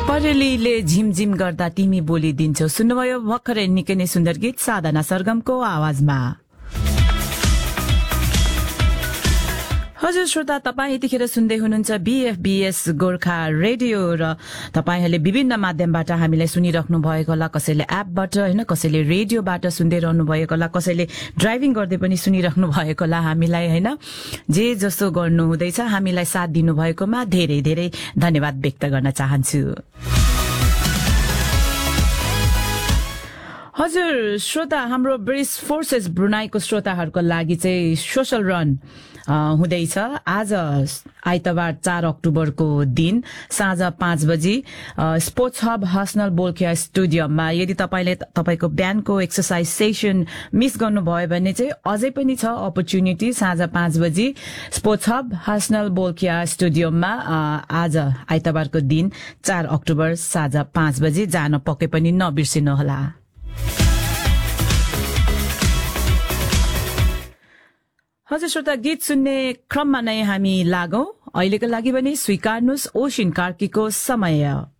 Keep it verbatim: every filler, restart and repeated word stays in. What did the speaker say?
परेलीले झिमझिम गर्दा तिमी बोलिदिन्छौ। सुन्नुभयो भर्खरै निकै नै सुन्दर गीत साधना सरगमको आवाजमा। हजुर श्रोता, तपाईँ यतिखेर सुन्दै हुनुहुन्छ बीएफबीएस गोर्खा रेडियो र तपाईहरूले विभिन्न माध्यमबाट हामीलाई सुनिराख्नु भएको होला। कसैले एपबाट हैन, कसैले रेडियोबाट सुन्दै रहनु भएको होला, कसैले ड्राइभिङ गर्दै पनि सुनिराख्नु भएको होला हामीलाई हैन। जे जसो गर्नु हुँदैछ, हामीलाई साथ दिनु भएकोमा धेरै धेरै धन्यवाद व्यक्त गर्न चाहन्छु। हजुर श्रोता, हाम्रो ब्रिटिश फोर्सेस ब्रुनाईको श्रोताहरूको लागि चाहिँ सोशल रन हुँदैछ आज आइतबार चार अक्टोबरको दिन साँझ पाँच बजी स्पोर्ट्स हब हसनल बोल्खिया स्टेडियममा। यदि तपाईँले तपाईँको बिहानको एक्सर्साइज सेसन मिस गर्नुभयो भने चाहिँ अझै पनि छ अपर्च्युनिटी। साँझ पाँच बजी स्पोर्ट्स हब हसनल बोल्खिया स्टेडियममा आज आइतबारको दिन चार अक्टोबर साँझ पाँच बजी जान पक्कै पनि नबिर्सिनुहोला। हजुर श्रोता, गीत सुन्ने क्रममा नै हामी लागौं। अहिलेको लागि पनि स्वीकार्नुहोस् ओसिन कार्कीको समय।